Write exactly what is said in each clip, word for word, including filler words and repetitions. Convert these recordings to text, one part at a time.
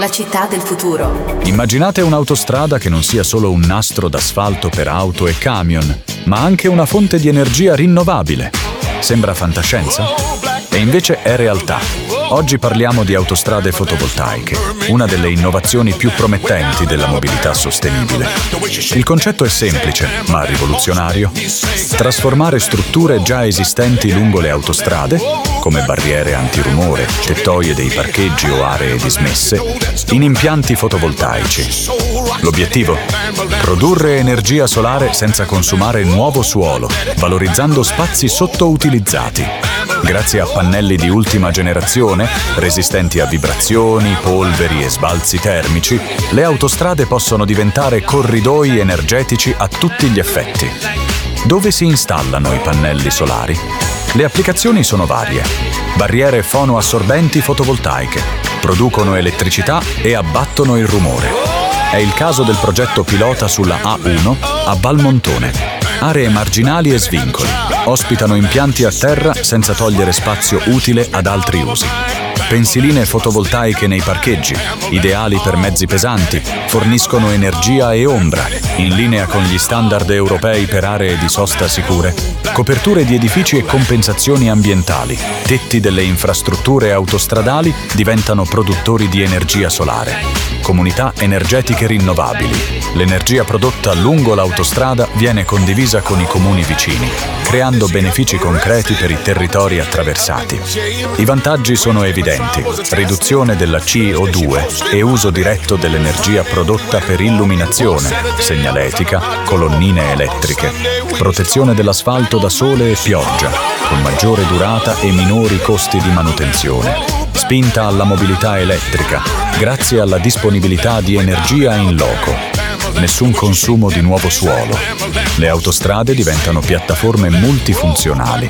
la città del futuro. Immaginate un'autostrada che non sia solo un nastro d'asfalto per auto e camion, ma anche una fonte di energia rinnovabile. Sembra fantascienza? E invece è realtà. Oggi parliamo di autostrade fotovoltaiche, una delle innovazioni più promettenti della mobilità sostenibile. Il concetto è semplice, ma rivoluzionario. Trasformare strutture già esistenti lungo le autostrade, come barriere antirumore, tettoie dei parcheggi o aree dismesse, in impianti fotovoltaici. L'obiettivo? Produrre energia solare senza consumare nuovo suolo, valorizzando spazi sottoutilizzati. Grazie a pannelli di ultima generazione, resistenti a vibrazioni, polveri e sbalzi termici, le autostrade possono diventare corridoi energetici a tutti gli effetti. Dove si installano i pannelli solari? Le applicazioni sono varie. Barriere fonoassorbenti fotovoltaiche. Producono elettricità e abbattono il rumore. È il caso del progetto pilota sulla A uno a Valmontone. Aree marginali e svincoli. Ospitano impianti a terra senza togliere spazio utile ad altri usi. Pensiline fotovoltaiche nei parcheggi, ideali per mezzi pesanti, forniscono energia e ombra, in linea con gli standard europei per aree di sosta sicure. Coperture di edifici e compensazioni ambientali, tetti delle infrastrutture autostradali diventano produttori di energia solare. Comunità energetiche rinnovabili. L'energia prodotta lungo l'autostrada viene condivisa con i comuni vicini, creando benefici concreti per i territori attraversati. I vantaggi sono evidenti: riduzione della C O due e uso diretto dell'energia prodotta per illuminazione, segnaletica, colonnine elettriche, protezione dell'asfalto da sole e pioggia, con maggiore durata e minori costi di manutenzione. Spinta alla mobilità elettrica, grazie alla disponibilità di energia in loco. Nessun consumo di nuovo suolo. Le autostrade diventano piattaforme multifunzionali.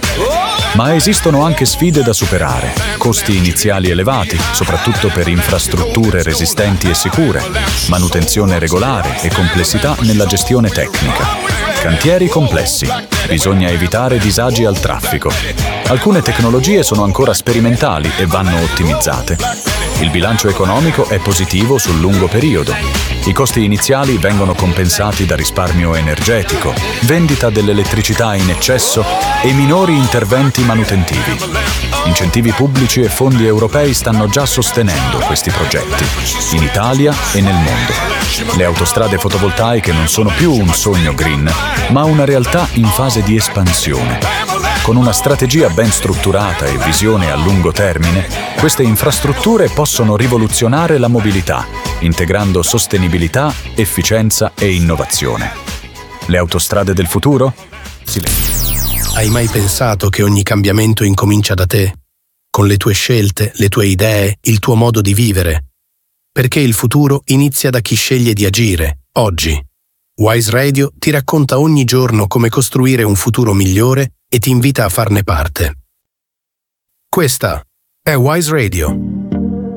Ma esistono anche sfide da superare. Costi iniziali elevati, soprattutto per infrastrutture resistenti e sicure, manutenzione regolare e complessità nella gestione tecnica. Cantieri complessi. Bisogna evitare disagi al traffico. Alcune tecnologie sono ancora sperimentali e vanno ottimizzate. Il bilancio economico è positivo sul lungo periodo. I costi iniziali vengono compensati da risparmio energetico, vendita dell'elettricità in eccesso e minori interventi manutentivi. Incentivi pubblici e fondi europei stanno già sostenendo questi progetti, in Italia e nel mondo. Le autostrade fotovoltaiche non sono più un sogno green, ma una realtà in fase di espansione. Con una strategia ben strutturata e visione a lungo termine, queste infrastrutture possono rivoluzionare la mobilità, integrando sostenibilità, efficienza e innovazione. Le autostrade del futuro? Silenzio. Hai mai pensato che ogni cambiamento incomincia da te? Con le tue scelte, le tue idee, il tuo modo di vivere? Perché il futuro inizia da chi sceglie di agire, oggi. Wise Radio ti racconta ogni giorno come costruire un futuro migliore e ti invita a farne parte. Questa è Wise Radio.